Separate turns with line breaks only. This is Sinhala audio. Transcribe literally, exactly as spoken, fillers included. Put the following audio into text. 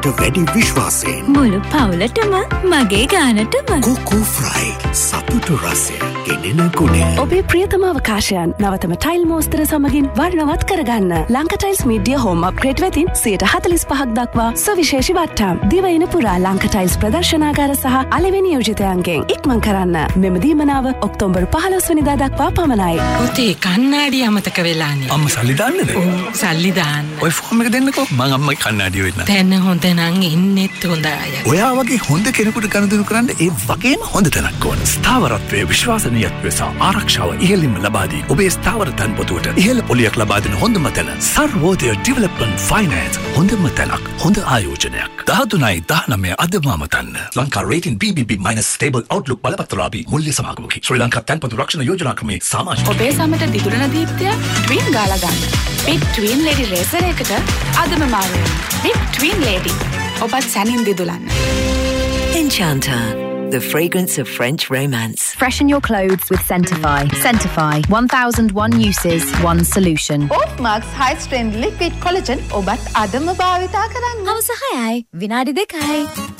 වැඩි විශ්වාසයෙන්
මුළු පවුලටම මගේ ගානටම
කොකෝ ෆ්‍රයි සතුටු රසය ගෙනෙන ගුණය.
ඔබේ ප්‍රියතම අවකාශයන් නවතම ටයිල් මෝස්තර සමගින් වර්ණවත් කරගන්න. Lanka tiles media home upgrade වෙතින් සියයට හතළිස් පහක් දක්වා සවිශේෂී වට්ටම්. දිවයින පුරා ලංකා ටයිල්ස් ප්‍රදර්ශනාගාර සහ අලෙවි නියෝජිතයන්ගෙන් ඉක්මන් කරන්න. මෙම දීමනාව ඔක්තෝබර් පහළොස් වෙනිදා දක්වා පමණයි.
පුතේ කන්නාඩි අමතක වෙලානේ.
අම්ම සල්ලි දාන්නද?
ඔව් සල්ලි දාන්න.
ඔය ෆෝම් එක දෙන්නකෝ. මං අම්මගේ කන්නාඩිය වෙන්න.
දැන් හොඳ නම් ඉන්නෙත් හොඳ අය.
ඔයා වගේ හොඳ කෙනෙකුට ගනුදෙනු කරන්න ඒ වගේම හොඳ තැනක් ඕන. ස්ථාවරත්වයේ විශ්වාසනීයත්වය සහ ආරක්ෂාව ඉහළින්ම ලබා දී ඔබේ ස්ථාවර තන්පොතුවට ඉහළ පොලියක් ලබා දෙන හොඳම තැන සර්වෝදය ඩෙවලොප්මන්ට් ෆයිනෑන්ස්. හොඳම තැනක්, හොඳ ආයෝජනයක්. දහතුනයි දහනවය අදම අමතන්න. ලංකා රේටින් බී බී බී මයිනස් ස්ටේබල් අවුට්ලුක් බලපත්‍රාපී මුල්‍ය සමාගමකි. ශ්‍රී ලංකා තන්පොතු රක්ෂණ යෝජනා ක්‍රමේ සමාජික.
ඔබේ සමට දිදුරන දීප්තිය ට්වින් ගාලා ගන්න. බිග් ට්වින් ලේඩි රේසර් එකට අදම මාරු වෙන්න. Big twin lady. ඔබත් සැනින් දිදුලන්න.
Enchanter, the fragrance of French romance.
Freshen your clothes with Centify. Centify, one thousand one uses, one solution.
Oak Marks High Strength Liquid Collagen ඔබත් අදම භාවිතා කරන්න.
හවස හයයි විනාඩි දෙකයි.